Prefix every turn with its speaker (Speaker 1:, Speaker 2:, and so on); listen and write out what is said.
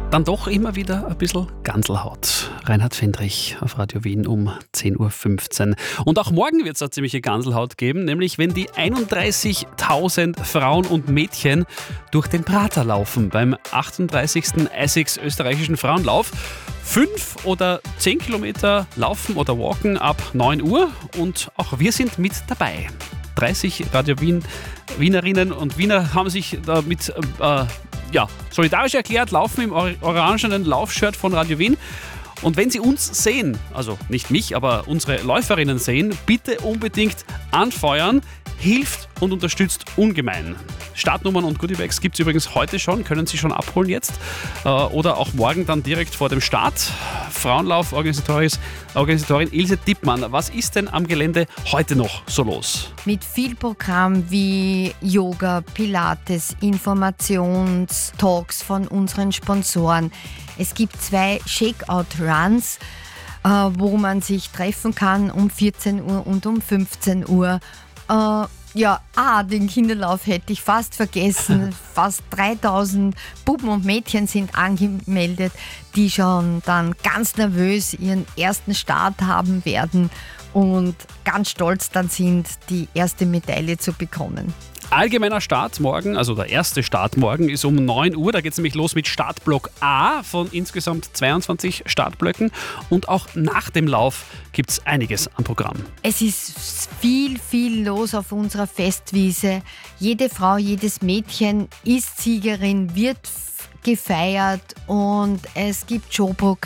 Speaker 1: Dann doch immer wieder ein bisschen Ganselhaut. Reinhard Fendrich auf Radio Wien um 10.15 Uhr. Und auch morgen wird es eine ziemliche Ganselhaut geben, nämlich wenn die 31.000 Frauen und Mädchen durch den Prater laufen beim 38. Essex österreichischen Frauenlauf. 5 oder 10 Kilometer laufen oder walken ab 9 Uhr und auch wir sind mit dabei. 30 Radio Wien Wienerinnen und Wiener haben sich damit solidarisch erklärt, laufen im orangenen Laufshirt von Radio Wien. Und wenn Sie uns sehen, also nicht mich, aber unsere Läuferinnen sehen, bitte unbedingt anfeuern, hilft und unterstützt ungemein. Startnummern und Goodiebags gibt es übrigens heute schon, können Sie schon abholen jetzt oder auch morgen dann direkt vor dem Start. Frauenlauf-Organisatorin Ilse Dippmann, was ist denn am Gelände heute noch so los?
Speaker 2: Mit viel Programm wie Yoga, Pilates, Informationstalks von unseren Sponsoren. Es gibt 2 Shakeout-Runs, wo man sich treffen kann um 14 Uhr und um 15 Uhr. Den Kinderlauf hätte ich fast vergessen. Fast 3000 Buben und Mädchen sind angemeldet, die schon dann ganz nervös ihren ersten Start haben werden und ganz stolz dann sind, die erste Medaille zu bekommen.
Speaker 1: Allgemeiner Start morgen, also der erste Start morgen ist um 9 Uhr. Da geht es nämlich los mit Startblock A von insgesamt 22 Startblöcken. Und auch nach dem Lauf gibt es einiges am Programm.
Speaker 2: Es ist viel los auf unserer Festwiese. Jede Frau, jedes Mädchen ist Siegerin, wird gefeiert und es gibt Showprogramm.